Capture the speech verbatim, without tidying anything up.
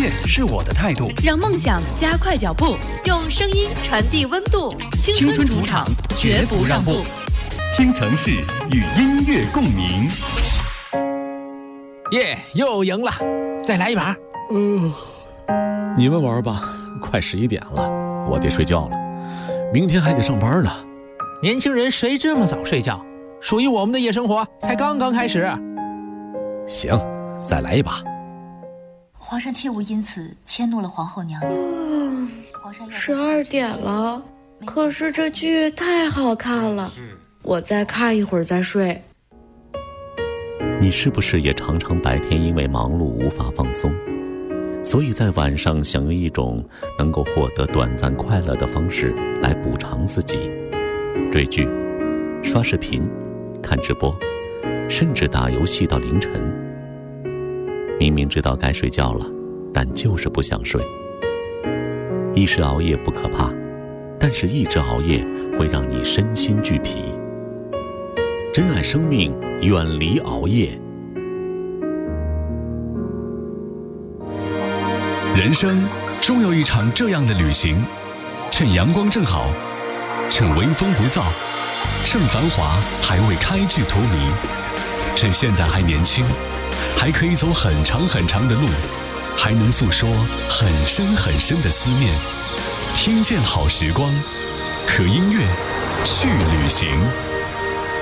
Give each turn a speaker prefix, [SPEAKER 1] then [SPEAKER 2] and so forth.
[SPEAKER 1] 乐是我的态度，
[SPEAKER 2] 让梦想加快脚步，
[SPEAKER 3] 用声音传递温度。
[SPEAKER 2] 青春主场，绝不让步。
[SPEAKER 1] 京城市与音乐共鸣。
[SPEAKER 4] 耶，又赢了，再来一把。
[SPEAKER 5] 呃，你们玩吧，快十一点了，我得睡觉了，明天还得上班呢。
[SPEAKER 4] 年轻人谁这么早睡觉？属于我们的夜生活才刚刚开始。
[SPEAKER 5] 行，再来一把。
[SPEAKER 6] 皇上切勿因此迁怒了皇后娘娘。
[SPEAKER 7] 嗯，十二点了，可是这剧太好看了，我再看一会儿再睡。
[SPEAKER 8] 你是不是也常常白天因为忙碌无法放松，所以在晚上想用一种能够获得短暂快乐的方式来补偿自己？追剧、刷视频、看直播，甚至打游戏到凌晨。明明知道该睡觉了，但就是不想睡。一时熬夜不可怕，但是一直熬夜会让你身心俱疲。珍爱生命，远离熬夜。
[SPEAKER 9] 人生终有一场这样的旅行，趁阳光正好，趁微风不燥，趁繁华还未开至荼蘼，趁现在还年轻，还可以走很长很长的路，还能诉说很深很深的思念。听见好时光，和音乐去旅行。